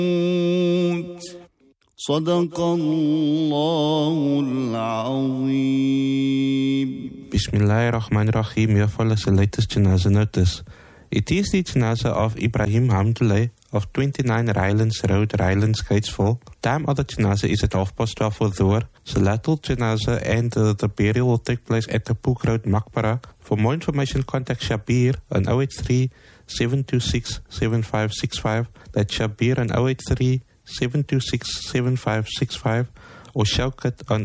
صدق الله العظيم. Bismillahirrahmanirrahim. Here follows the latest Janazah notice. It is the Janazah of Ibrahim Hamdullah of 29 Rylands Road, Rylands, Gatesville. Time of the Janazah is at 12:30 for Dhuhr. Salatul Janazah and the burial will take place at the Pook Road, Maqbara. For more information, contact Shabir on 083-726-7565. That's Shabir on 083-726-7565. Or Shaukat on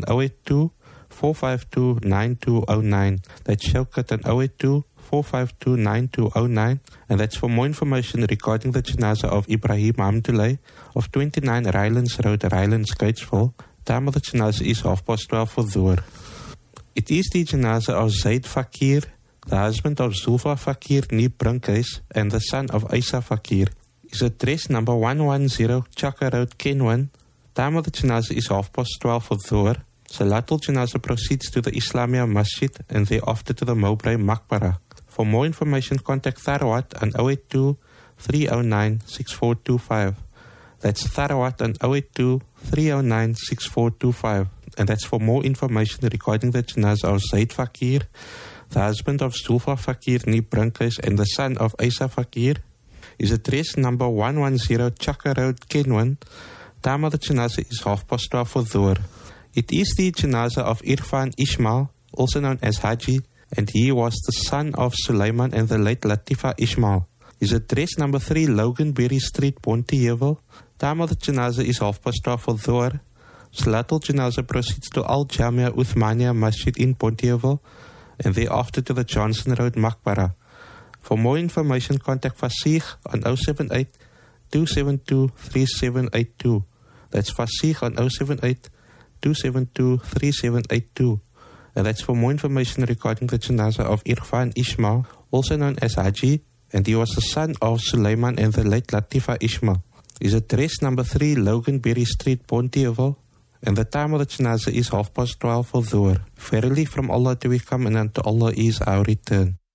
082-452-9209. That's Shaukat on 082-452-9209. And that's for more information regarding the Janazah of Ibrahim Hamdullah of 29 Rylands Road, Rylands, Gatesville. Time of the Janazah is 12:30 for Dhuhr. It is the Janazah of Zaid Fakir, the husband of Zulfa Fakir Nee Brinkhuis, and the son of Isa Fakir. Is address number 110 Chaka Road, Kenwan. Time of the Janazah is 12:30 for Dhuhr. Salatul Janazah proceeds to the Islamia Masjid and thereafter to the Mowbray Maqbara. For more information, contact Tharawat on 082-309-6425. That's Tharawat on 082-309-6425. And that's for more information regarding the Janazah of Zaid Fakir, the husband of Zulfa Fakir Nee Brinkhuis, and the son of Isa Fakir. His address number 110 Chaka Road, Kenwan. Time of the Janazah is 12:30 for Dhuhr. It is the Janazah of Irfan Ismail, also known as Haji, and he was the son of Sulaiman and the late Latifa Ismail. His address number 3 Loganberry Street, Pontyeville. Time of the Janazah is 12:30 for Dhuhr. Salatul Janazah proceeds to Al Jamia Uthmania Masjid in Pontyeville and thereafter to the Johnson Road Maqbara. For more information, contact Fasih on 078-272-3782. That's Fasih on 078-272-3782. And that's for more information regarding the Janazah of Irfan Ismail, also known as Haji, and he was the son of Sulaiman and the late Latifa Ismail. His address number 3 Loganberry Street, Pontyeville, and the time of the Janazah is 12:30 for Dhuhr. Verily from Allah do we come, and unto Allah is our return.